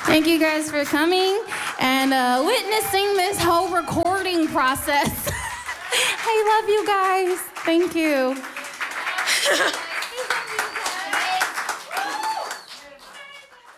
Thank you guys for coming and witnessing this whole recording process. I love you guys. Thank you.